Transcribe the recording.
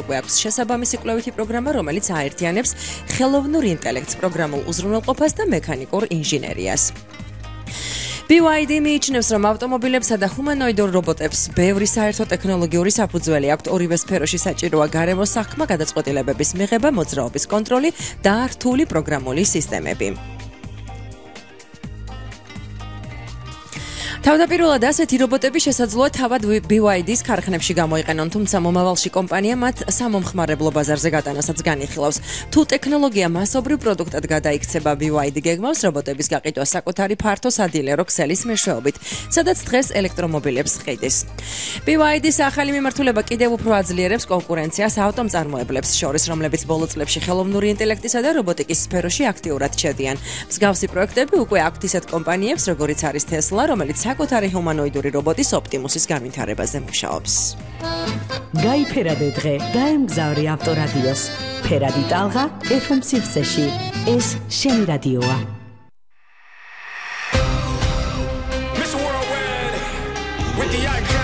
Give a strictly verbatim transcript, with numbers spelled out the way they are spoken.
უკვე აქვს შესაბამისი კვლევითი პროგრამა, რომელიც აერთიანებს ხელოვნურ ინტელექტს, პროგრამულ უზრუნველყოფას და მექანიკურ ინჟინერიას. B Y D მიიჩნევს, რომ ავტომობილებსა და ჰუმანოიდურ რობოტებს ბევრი საერთო ტექნოლოგიური საფუძველი აქვთ. ორივე სფეროში საჭიროა გარემოს სახმა, გადაწყვეტილებების მიღება, მოძრაობის კონტროლი და რთული პროგრამული სისტემები. თავდაპირველად ასეთი რობოტები შესაძლოა თავად B Y D-ს ქარხნებში გამოიყენონ, თუმცა მომავალში კომპანია მათ სამომხმარებლო ბაზარზე გატანასაც განიხილავს. თუ ტექნოლოგია მასობრივ პროდუქტად გადაიქცება, B Y D გეგმავს რობოტების გაყიდვა საკუთარი ფართო სადილერო ქსელის მეშვეობით, სადაც დღეს ელექტრომობილებს ყიდის. B Y D-ს ახალი მიმართულება კიდევ უფრო აძლიერებს კონკურენციას ავტომწარმოებლებს შორის, რომლებიც ბოლო წლებში ხელოვნური ინტელექტისა და რობოტიკის სფეროში აქტიურად შედიან. მსგავსი პროექტები უკვე აქვთ ისეთ კომპანიებს, როგორიც არის Tesla, რომელიც საკუთარი ჰუმანოიდური რობოტის ოპტიმუსის განვითარებაზე მუშაობს. გაიფერადე დღე, გაემგზავრი ავტორადიოს. ფერადი ტალღა F M სივრცეში. ეს შენი რადიოა. Miss Worldwide with the icon.